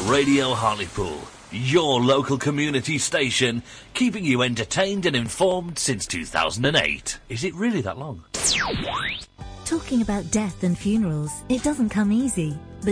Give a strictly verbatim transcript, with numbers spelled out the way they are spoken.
Radio Hartlepool, your local community station, keeping you entertained and informed since two thousand eight. Is it really that long? Talking about death and funerals, it doesn't come easy. But